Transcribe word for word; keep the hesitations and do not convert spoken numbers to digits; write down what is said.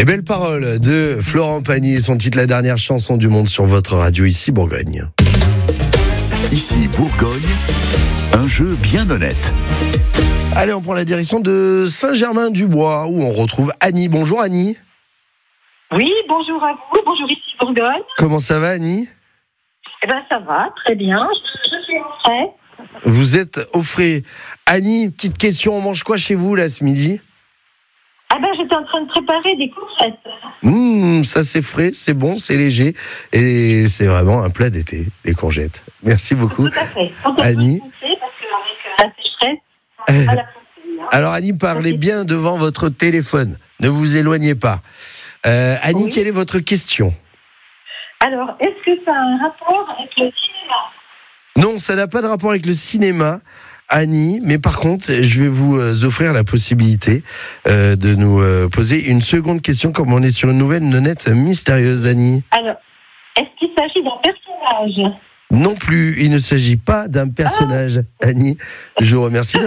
Les belles paroles de Florent Pagny, son titre La dernière chanson du monde sur votre radio, ici Bourgogne. Ici Bourgogne, un jeu bien honnête. Allez, on prend la direction de Saint-Germain-du-Bois, où on retrouve Annie. Bonjour Annie. Oui, bonjour à vous, bonjour ici Bourgogne. Comment ça va Annie ? Eh bien ça va, très bien, je, je suis prêt. Vous êtes au frais. Annie, petite question, on mange quoi chez vous là ce midi ? Ah ben j'étais en train de préparer des courgettes. Mmh, ça c'est frais, c'est bon, c'est léger et c'est vraiment un plat d'été, les courgettes. Merci beaucoup. Tout à fait. Quand on Annie. peut pousser, parce qu'avec la sécheresse, on peut pas la pousser, hein. Alors Annie, parlez bien devant votre téléphone, ne vous éloignez pas. Euh, Annie, Oui. quelle est votre question ? Alors, est-ce que ça a un rapport avec le cinéma ? Non, ça n'a pas de rapport avec le cinéma, Annie, mais par contre, je vais vous euh, offrir la possibilité euh, de nous euh, poser une seconde question, comme on est sur une nouvelle nonnette mystérieuse, Annie. Alors, est-ce qu'il s'agit d'un personnage ? Non plus, il ne s'agit pas d'un personnage, Annie. Je vous remercie.